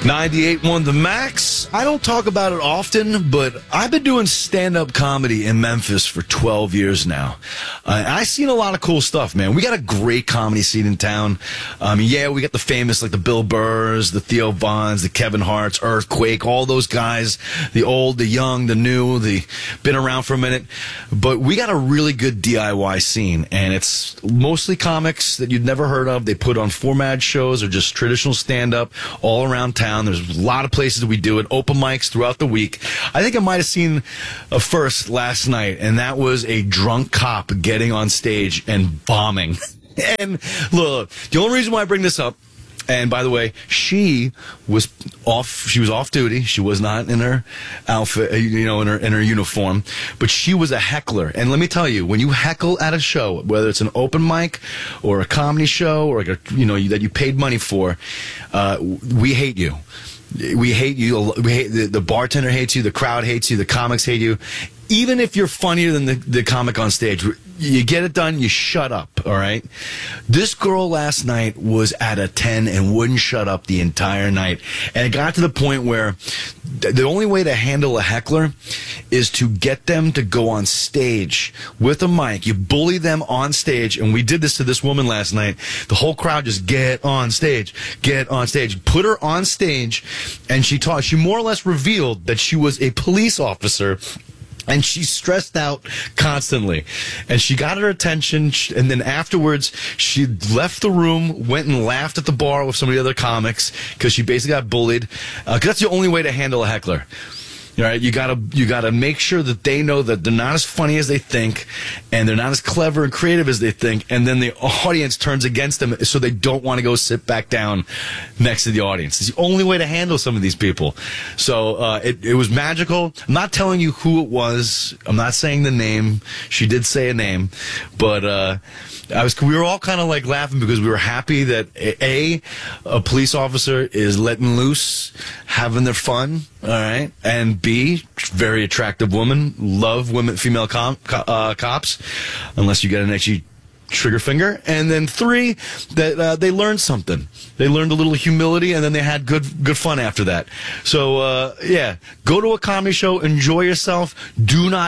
98.1 The Max. I don't talk about it often, but I've been doing stand-up comedy in Memphis for 12 years now. I've seen a lot of cool stuff, man. We got a great comedy scene in town. We got the famous, like the Bill Burrs, the Theo Vons, the Kevin Harts, Earthquake, all those guys, the old, the young, the new, the been around for a minute. But we got a really good DIY scene, and it's mostly comics that you'd never heard of. They put on format shows or just traditional stand-up all around town. There's a lot of places that we do it, open mics throughout the week. I think I might have seen a first last night, and that was a drunk cop getting on stage and bombing. And look, the only reason why I bring this up, and by the way, she was off duty. She was not in her outfit, in her uniform, but she was a heckler. And let me tell you, when you heckle at a show, whether it's an open mic or a comedy show or that you paid money for, we hate you. We hate you. We hate the bartender hates you. The crowd hates you. The comics hate you. Even if you're funnier than the comic on stage, you get it done, you shut up, all right? This girl last night was at a 10 and wouldn't shut up the entire night. And it got to the point where the only way to handle a heckler is to get them to go on stage with a mic. You bully them on stage, and we did this to this woman last night. The whole crowd just get on stage, get on stage. Put her on stage, and she more or less revealed that she was a police officer. And she's stressed out constantly. And she got her attention, and then afterwards, she left the room, went and laughed at the bar with some of the other comics, because she basically got bullied. Because that's the only way to handle a heckler. All right, you gotta make sure that they know that they're not as funny as they think, and they're not as clever and creative as they think, and then the audience turns against them, so they don't want to go sit back down next to the audience. It's the only way to handle some of these people. So it was magical. I'm not telling you who it was. I'm not saying the name. She did say a name, but we were all kind of like laughing because we were happy that a police officer is letting loose, having their fun. All right, and B, very attractive woman. Love female cops, unless you get an itchy trigger finger. And then 3, that they learned something. They learned a little humility, and then they had good fun after that. So, go to a comedy show, enjoy yourself. Do not